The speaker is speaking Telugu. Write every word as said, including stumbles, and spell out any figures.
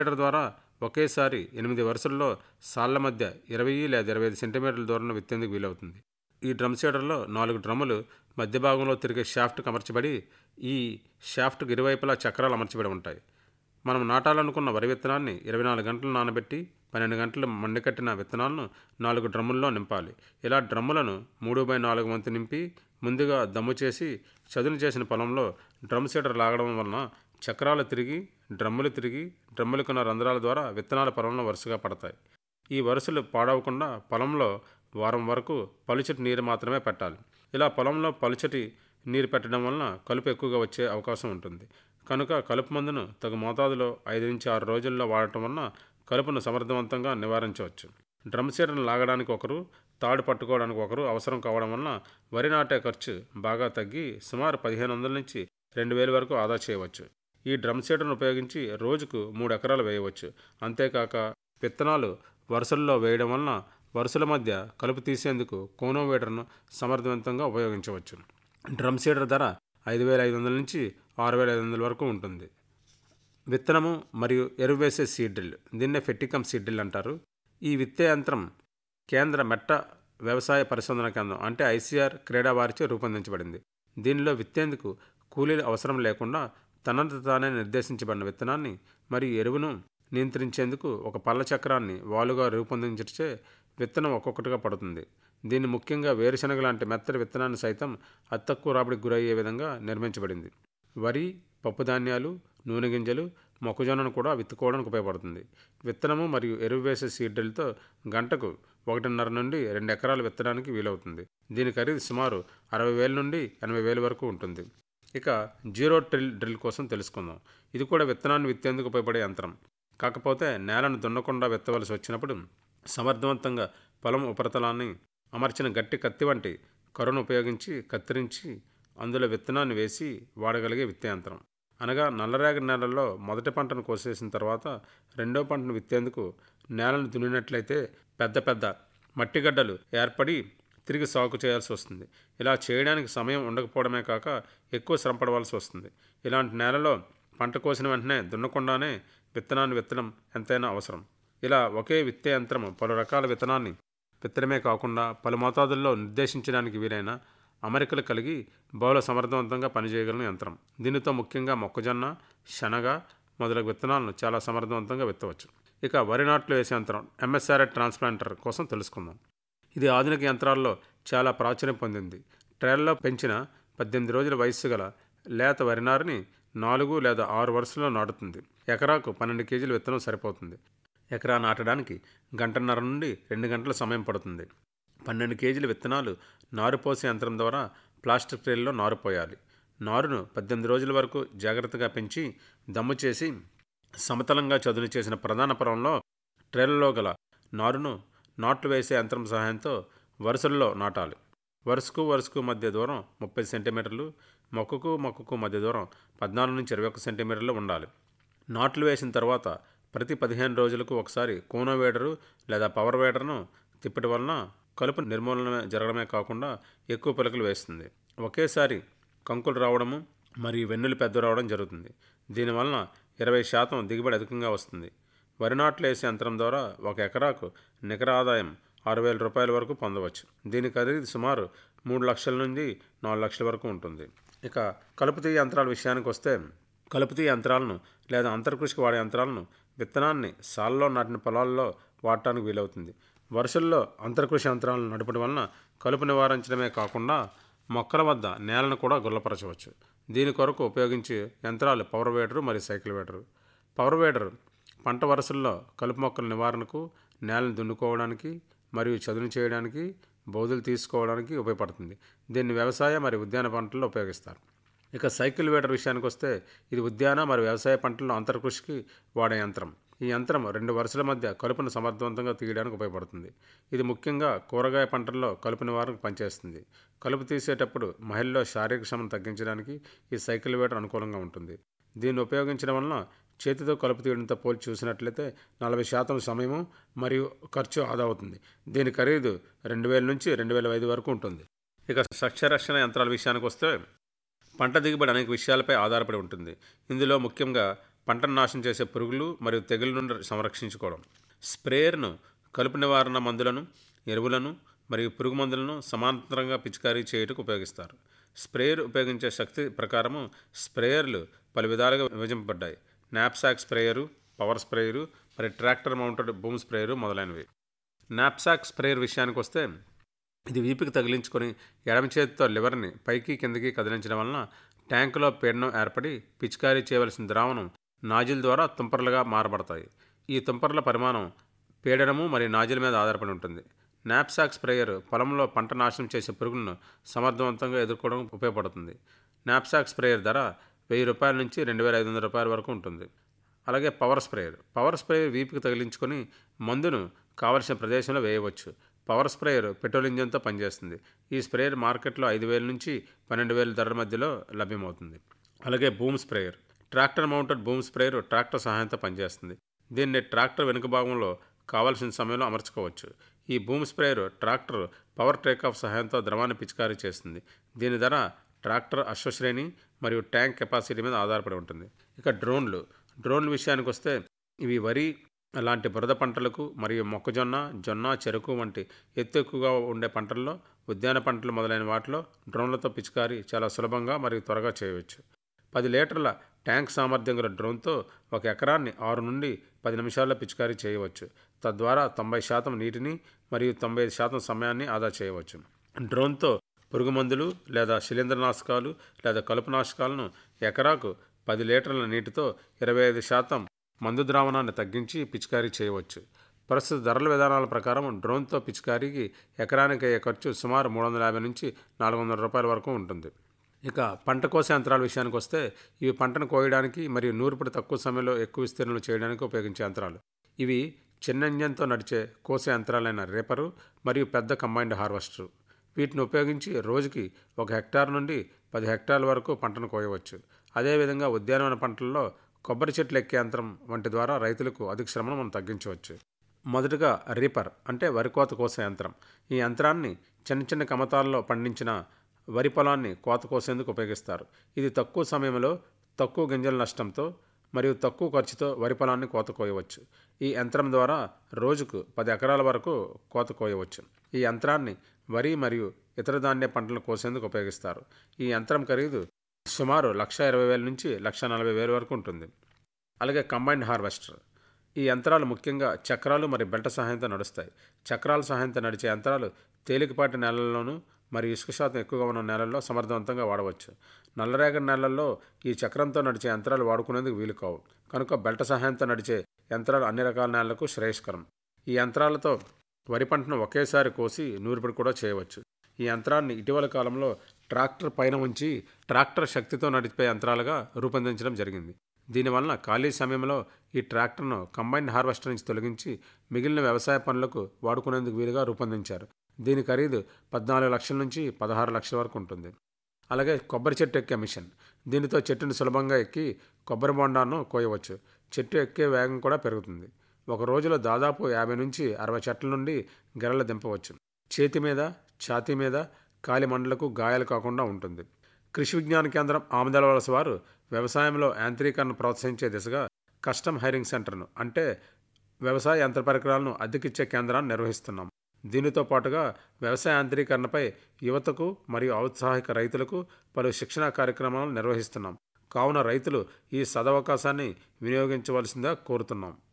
మీటర్ ద్వారా ఒకేసారి ఎనిమిది వరుసల్లో సాళ్ల మధ్య ఇరవై లేదా ఇరవై ఐదు సెంటీమీటర్ల దూరంలో విత్తేందుకు వీలవుతుంది. ఈ డ్రమ్ సీడర్లో నాలుగు డ్రమ్ములు మధ్య భాగంలో తిరిగే షాఫ్ట్కి అమర్చబడి, ఈ షాఫ్ట్కు ఇరువైపులా చక్రాలు అమర్చబడి ఉంటాయి. మనం నాటాలనుకున్న వరి విత్తనాన్ని ఇరవై నాలుగు గంటలు నానబెట్టి పన్నెండు గంటలు మండికట్టిన విత్తనాలను నాలుగు డ్రమ్ముల్లో నింపాలి. ఇలా డ్రమ్ములను మూడు బై నాలుగు వంతు నింపి ముందుగా దమ్ము చేసి చదును చేసిన పొలంలో డ్రమ్ సీడర్ లాగడం వలన చక్రాలు తిరిగి డ్రమ్ములు తిరిగి డ్రమ్ములకున్న రంధ్రాల ద్వారా విత్తనాల పొలంలో వరుసగా పడతాయి. ఈ వరుసలు పాడవకుండా పొలంలో వారం వరకు పలుచటి నీరు మాత్రమే పెట్టాలి. ఇలా పొలంలో పలుచటి నీరు పెట్టడం వలన కలుపు ఎక్కువగా వచ్చే అవకాశం ఉంటుంది. కనుక కలుపు మందును తగు మోతాదులో ఐదు నుంచి ఆరు రోజుల్లో వాడటం వలన కలుపును సమర్థవంతంగా నివారించవచ్చు. డ్రమ్ సీడర్ను లాగడానికి ఒకరు, తాడు పట్టుకోవడానికి ఒకరు అవసరం కావడం వలన వరి నాటే ఖర్చు బాగా తగ్గి సుమారు పదిహేను వందల నుంచి రెండు వేల వరకు ఆదా చేయవచ్చు. ఈ డ్రమ్ సీడర్ను ఉపయోగించి రోజుకు మూడు ఎకరాలు వేయవచ్చు. అంతేకాక విత్తనాలు వరుసల్లో వేయడం వలన వరుసల మధ్య కలుపు తీసేందుకు కోనోవేటర్ను సమర్థవంతంగా ఉపయోగించవచ్చు. డ్రమ్ సీడర్ ధర ఐదు వేల ఐదు వందల నుంచి ఆరు వేల ఐదు వందల వరకు ఉంటుంది. విత్తనము మరియు ఎరువు వేసే సీడ్ డ్రిల్, దీన్నే ఫెట్టికమ్ సీడ్ డ్రిల్ అంటారు. ఈ విత్తే యంత్రం కేంద్ర మెట్ట వ్యవసాయ పరిశోధన కేంద్రం అంటే ఐసీఆర్ క్రీడా వారిచే రూపొందించబడింది. దీనిలో విత్తేందుకు కూలీలు అవసరం లేకుండా తనంత తానే నిర్దేశించబడిన విత్తనాన్ని మరియు ఎరువును నియంత్రించేందుకు ఒక పళ్ళ చక్రాన్ని వాలుగా రూపొందించే విత్తనం ఒక్కొక్కటిగా పడుతుంది. దీన్ని ముఖ్యంగా వేరుశనగ లాంటి మెత్తటి విత్తనాన్ని సైతం అతి తక్కువ రాబడికి గురయ్యే విధంగా నిర్మించబడింది. వరి, పప్పుధాన్యాలు, నూనె గింజలు, మొక్కజొన్నను కూడా విత్తుకోవడానికి ఉపయోగపడుతుంది. విత్తనము మరియు ఎరువు వేసే సీడ్ డ్రిల్తో గంటకు ఒకటిన్నర నుండి రెండు ఎకరాలు విత్తడానికి వీలవుతుంది. దీని ఖరీదు సుమారు అరవై వేల నుండి ఎనభై వేల వరకు ఉంటుంది. ఇక జీరో టిల్ డ్రిల్ కోసం తెలుసుకుందాం. ఇది కూడా విత్తనాన్ని విత్తేందుకు ఉపయోగపడే యంత్రం. కాకపోతే నేలను దున్నకుండా విత్తవలసి వచ్చినప్పుడు సమర్థవంతంగా పొలం ఉపరితలాన్ని అమర్చిన గట్టి కత్తి వంటి కర్రను ఉపయోగించి కత్తిరించి అందులో విత్తనాన్ని వేసి వాడగలిగే విత్తే యంత్రం. అనగా నల్లరేగడి నేలల్లో మొదటి పంటను కోసేసిన తర్వాత రెండో పంటను విత్తేందుకు నేలను దున్నినట్లయితే పెద్ద పెద్ద మట్టిగడ్డలు ఏర్పడి తిరిగి సాగు చేయాల్సి వస్తుంది. ఇలా చేయడానికి సమయం ఉండకపోవడమే కాక ఎక్కువ శ్రమ పడవలసి వస్తుంది. ఇలాంటి నేలలో పంట కోసిన వెంటనే దున్నకుండానే విత్తనాన్ని విత్తడం ఎంతైనా అవసరం. ఇలా ఒకే విత్తే యంత్రం పలు రకాల విత్తనాన్ని విత్తడమే కాకుండా పలు మోతాదుల్లో నిర్దేశించడానికి వీలైన అమరికలు కలిగి బహుళ సమర్థవంతంగా పనిచేయగలిగిన యంత్రం. దీనితో ముఖ్యంగా మొక్కజొన్న, శనగ మొదలగు విత్తనాలను చాలా సమర్థవంతంగా విత్తవచ్చు. ఇక వరి నాట్లు వేసే యంత్రం ఎంఎస్ఆర్ఐ ట్రాన్స్ప్లాంటర్ కోసం తెలుసుకుందాం. ఇది ఆధునిక యంత్రాల్లో చాలా ప్రాచుర్యం పొందింది. ట్రేల్లో పెంచిన పద్దెనిమిది రోజుల వయస్సు గల లేత వరినారుని నాలుగు లేదా ఆరు వరుసల్లో నాటుతుంది. ఎకరాకు పన్నెండు కేజీల విత్తనం సరిపోతుంది. ఎకరా నాటడానికి గంటన్నర నుండి రెండు గంటల సమయం పడుతుంది. పన్నెండు కేజీల విత్తనాలు నారు పోసే యంత్రం ద్వారా ప్లాస్టిక్ ట్రేల్లో నారు పోయాలి. నారును పద్దెనిమిది రోజుల వరకు జాగ్రత్తగా పెంచి దమ్ము చేసి సమతలంగా చదును చేసిన ప్రధాన పొలంలో ట్రేలలో గల నారును నాట్లు వేసే యంత్రం సహాయంతో వరుసల్లో నాటాలి. వరుసకు వరుసకు మధ్య దూరం ముప్పై సెంటీమీటర్లు, మొక్కకు మొక్కకు మధ్య దూరం పద్నాలుగు నుంచి ఇరవై ఒక్క సెంటీమీటర్లు ఉండాలి. నాట్లు వేసిన తర్వాత ప్రతి పదిహేను రోజులకు ఒకసారి కోనోవేడరు లేదా పవర్ వేడర్ను తిప్పటి వలన కలుపు నిర్మూలన జరగడమే కాకుండా ఎక్కువ పిలకలు వేస్తుంది. ఒకేసారి కంకులు రావడము మరియు వెన్నులు పెద్ద రావడం జరుగుతుంది. దీనివలన ఇరవై శాతం దిగుబడి అధికంగా వస్తుంది. వరి నాట్లు వేసే యంత్రం ద్వారా ఒక ఎకరాకు నికర ఆదాయం ఆరు వేల రూపాయల వరకు పొందవచ్చు. దీని ఖరీదు సుమారు మూడు లక్షల నుండి నాలుగు లక్షల వరకు ఉంటుంది. ఇక కలుపు తీయ యంత్రాల విషయానికి వస్తే కలుపు తీయ యంత్రాలను లేదా అంతర్కృషికి వాడే యంత్రాలను విత్తనాన్ని సాల్లో నాటిన పొలాల్లో వాడటానికి వీలవుతుంది. వరుసల్లో అంతర్కృషి యంత్రాలను నడపడం వలన కలుపు నివారించడమే కాకుండా మొక్కల వద్ద నేలను కూడా గుల్లపరచవచ్చు. దీని కొరకు ఉపయోగించే యంత్రాలు పవర్ వేడరు మరియు సైకిల్ వేడరు. పవర్ వేడరు పంట వరుసల్లో కలుపు మొక్కల నివారణకు, నేలను దున్నుకోవడానికి మరియు చదును చేయడానికి, బోధులు తీసుకోవడానికి ఉపయోగపడుతుంది. దీన్ని వ్యవసాయ మరియు ఉద్యాన పంటల్లో ఉపయోగిస్తారు. ఇక సైకిల్ వేడర్ విషయానికి వస్తే ఇది ఉద్యాన మరియు వ్యవసాయ పంటల్లో అంతర్కృషికి వాడే యంత్రం. ఈ యంత్రం రెండు వరుసల మధ్య కలుపును సమర్థవంతంగా తీయడానికి ఉపయోగపడుతుంది. ఇది ముఖ్యంగా కూరగాయ పంటల్లో కలుపు నివారణకు పనిచేస్తుంది. కలుపు తీసేటప్పుడు మహిళల్లో శారీరక శ్రమను తగ్గించడానికి ఈ సైకిల్ వేడర్ అనుకూలంగా ఉంటుంది. దీన్ని ఉపయోగించడం వలన చేతితో కలుపు తీయడంతో పోల్చి చూసినట్లయితే నలభై శాతం సమయము మరియు ఖర్చు ఆదా అవుతుంది. దీని ఖరీదు రెండు వేల నుంచి రెండు వేల ఐదు వరకు ఉంటుంది. ఇక సస్యరక్షణ యంత్రాల విషయానికి వస్తే పంట దిగుబడి అనేక విషయాలపై ఆధారపడి ఉంటుంది. ఇందులో ముఖ్యంగా పంటను నాశనం చేసే పురుగులు మరియు తెగుళ్ళ నుండి సంరక్షించుకోవడం. స్ప్రేయర్ను కలుపు నివారణ మందులను, ఎరువులను మరియు పురుగు మందులను సమాంతరంగా పిచికారీ చేయుటకు ఉపయోగిస్తారు. స్ప్రేయర్ ఉపయోగించే శక్తి ప్రకారము స్ప్రేయర్లు పలు విధాలుగా విభజింపబడ్డాయి. నాప్సాక్ స్ప్రేయరు, పవర్ స్ప్రేయరు మరియు ట్రాక్టర్ మౌంటెడ్ బూమ్ స్ప్రేయరు మొదలైనవి. నాప్సాక్ స్ప్రేయర్ విషయానికి వస్తే ఇది వీపుకి తగిలించుకొని ఎడమ చేతితో లివర్ని పైకి కిందకి కదిలించడం వలన ట్యాంకులో పీడనం ఏర్పడి పిచికారీ చేయవలసిన ద్రావణం నాజిల్ ద్వారా తుంపర్లుగా మారబడతాయి. ఈ తుంపర్ల పరిమాణం పీడనము మరియు నాజిల్ మీద ఆధారపడి ఉంటుంది. నాప్సాక్ స్ప్రేయర్ పొలంలో పంట నాశనం చేసే పురుగులను సమర్థవంతంగా ఎదుర్కోవడం ఉపయోగపడుతుంది. నాప్సాక్ స్ప్రేయర్ ధర వెయ్యి రూపాయల నుంచి రెండు వేల ఐదు వందల రూపాయల వరకు ఉంటుంది. అలాగే పవర్ స్ప్రేయర్ పవర్ స్ప్రేయర్ వీపుకి తగిలించుకొని మందును కావలసిన ప్రదేశంలో వేయవచ్చు. పవర్ స్ప్రేయర్ పెట్రోల్ ఇంజన్తో పనిచేస్తుంది. ఈ స్ప్రేయర్ మార్కెట్లో ఐదు వేల నుంచి పన్నెండు వేల ధరల మధ్యలో లభ్యమవుతుంది. అలాగే boom sprayer tractor mounted boom sprayer tractor సహాయంతో పనిచేస్తుంది. దీన్ని ట్రాక్టర్ వెనుక భాగంలో కావాల్సిన సమయంలో అమర్చుకోవచ్చు. ఈ boom sprayer tractor power takeoff సహాయంతో ద్రవాన్ని పిచికారీ చేస్తుంది. దీని ధర ట్రాక్టర్ అశ్వశ్రేణి మరియు ట్యాంక్ కెపాసిటీ మీద ఆధారపడి ఉంటుంది. ఇక డ్రోన్లు డ్రోన్ల విషయానికి వస్తే ఇవి వరి అలాంటి బురద పంటలకు మరియు మొక్కజొన్న, జొన్న, చెరుకు వంటి ఎత్తు ఎక్కువగా ఉండే పంటల్లో, ఉద్యాన పంటలు మొదలైన వాటిలో డ్రోన్లతో పిచికారీ చాలా సులభంగా మరియు త్వరగా చేయవచ్చు. పది లీటర్ల ట్యాంక్ సామర్థ్యం గల డ్రోన్తో ఒక ఎకరాన్ని ఆరు నుండి పది నిమిషాల్లో పిచికారీ చేయవచ్చు. తద్వారా తొంభై శాతం నీటిని మరియు తొంభై ఐదు శాతం సమయాన్ని ఆదా చేయవచ్చు. డ్రోన్తో పురుగు మందులు లేదా శిలీంద్రనాశకాలు లేదా కలుపునాశకాలను ఎకరాకు పది లీటర్ల నీటితో ఇరవై ఐదు శాతం మందు ద్రావణాన్ని తగ్గించి పిచికారీ చేయవచ్చు. ప్రస్తుత ధరల విధానాల ప్రకారం డ్రోన్తో పిచికారీకి ఎకరానికి అయ్యే ఖర్చు సుమారు మూడు వందల యాభై నుంచి నాలుగు వందల రూపాయల వరకు ఉంటుంది. ఇక పంట కోసే యంత్రాల విషయానికి వస్తే ఇవి పంటను కోయడానికి మరియు నూర్పిడి తక్కువ సమయంలో ఎక్కువ విస్తీర్ణంలో చేయడానికి ఉపయోగించే యంత్రాలు. ఇవి చిన్న ఇంజన్తో నడిచే కోసే యంత్రాలైన రేపరు మరియు పెద్ద కంబైన్డ్ హార్వెస్టరు. వీటిని ఉపయోగించి రోజుకి ఒక హెక్టార్ నుండి పది హెక్టార్ల వరకు పంటను కోయవచ్చు. అదేవిధంగా ఉద్యానవన పంటల్లో కొబ్బరి చెట్లు ఎక్కే యంత్రం వంటి ద్వారా రైతులకు అధిక శ్రమను మనం తగ్గించవచ్చు. మొదటగా రీపర్ అంటే వరి కోత కోసే యంత్రం. ఈ యంత్రాన్ని చిన్న చిన్న కమతాల్లో పండించిన వరి పొలాన్ని కోత కోసేందుకు ఉపయోగిస్తారు. ఇది తక్కువ సమయంలో తక్కువ గింజల నష్టంతో మరియు తక్కువ ఖర్చుతో వరి పొలాన్ని కోత కోయవచ్చు. ఈ యంత్రం ద్వారా రోజుకు పది ఎకరాల వరకు కోత కోయవచ్చు. ఈ యంత్రాన్ని వరి మరియు ఇతర ధాన్య పంటలను కోసేందుకు ఉపయోగిస్తారు. ఈ యంత్రం ఖరీదు సుమారు లక్ష ఇరవై వేల నుంచి లక్ష నలభై వేల వరకు ఉంటుంది. అలాగే కంబైన్డ్ హార్వెస్టర్. ఈ యంత్రాలు ముఖ్యంగా చక్రాలు మరియు బెల్ట సహాయంతో నడుస్తాయి. చక్రాల సహాయంతో నడిచే యంత్రాలు తేలికపాటి నేలల్లోనూ మరియు ఇసుక శాతం ఎక్కువగా ఉన్న నేలల్లో సమర్థవంతంగా వాడవచ్చు. నల్లరేగడి నేలల్లో ఈ చక్రంతో నడిచే యంత్రాలు వాడుకునేందుకు వీలు కావు. కనుక బెల్ట సహాయంతో నడిచే యంత్రాలు అన్ని రకాల నేలలకు శ్రేయస్కరం. ఈ యంత్రాలతో వరి పంటను ఒకేసారి కోసి నూర్పిడి కూడా చేయవచ్చు. ఈ యంత్రాన్ని ఇటీవల కాలంలో ట్రాక్టర్ పైన ఉంచి ట్రాక్టర్ శక్తితో నడిపే యంత్రాలుగా రూపొందించడం జరిగింది. దీనివలన ఖాళీ సమయంలో ఈ ట్రాక్టర్ను కంబైన్డ్ హార్వెస్టర్ నుంచి తొలగించి మిగిలిన వ్యవసాయ పనులకు వాడుకునేందుకు వీలుగా రూపొందించారు. దీని ఖరీదు పద్నాలుగు లక్షల నుంచి పదహారు లక్షల వరకు ఉంటుంది. అలాగే కొబ్బరి చెట్టు ఎక్కే మిషన్. దీనితో చెట్టును సులభంగా ఎక్కి కొబ్బరి బొండాను కోయవచ్చు. చెట్టు ఎక్కే వేగం కూడా పెరుగుతుంది. ఒక రోజులో దాదాపు యాభై నుంచి అరవై చెట్ల నుండి గెలలు దింపవచ్చు. చేతి మీద, ఛాతీ మీద కాలి మండలకు గాయాలు కాకుండా ఉంటుంది. కృషి విజ్ఞాన కేంద్రం ఆమదలవలస వారు వ్యవసాయంలో యాంత్రీకరణ ప్రోత్సహించే దిశగా కస్టమ్ హైరింగ్ సెంటర్ను అంటే వ్యవసాయ యంత్ర పరికరాలను అద్దెకిచ్చే కేంద్రాన్ని నిర్వహిస్తున్నాం. దీనితో పాటుగా వ్యవసాయ యాంత్రీకరణపై యువతకు మరియు ఔత్సాహిక రైతులకు పలు శిక్షణా కార్యక్రమాలను నిర్వహిస్తున్నాం. కావున రైతులు ఈ సదవకాశాన్ని వినియోగించవలసిందిగా కోరుతున్నాం.